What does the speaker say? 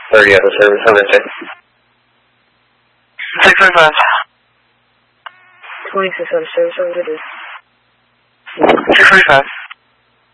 30 on the service on that day. 645. 26 on the service on the day. 645.